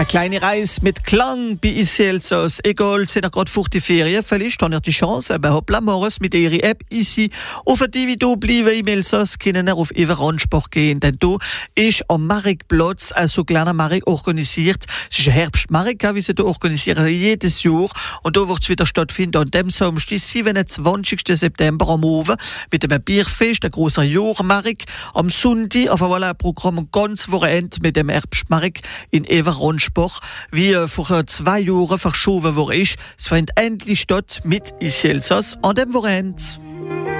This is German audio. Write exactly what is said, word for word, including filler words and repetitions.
Eine kleine Reise mit Klang bei ici Elsass. Egal, sind ihr gerade vor die Ferien, vielleicht habt ihr die Chance, aber hoppla, morgens mit ihrer App ici. Und für die, die hier bleiben im Elsass, können ihr auf Everanspach gehen. Denn hier ist am Marktplatz ein so kleiner Markt organisiert. Es ist ein Herbstmarkt, wie sie hier organisieren, jedes Jahr. Und hier wird es wieder stattfinden an dem Samstag, siebenundzwanzigsten September am Abend, mit einem Bierfest, ein grosser Jahrmarkt. Am Sonntag, auf voilà, ein Programm ganz Wochenende mit dem Herbstmarkt in Everanspach, wie äh, vor zwei Jahren verschoben worden ist. Es findet endlich statt mit ici Elsass an dem Wochenende.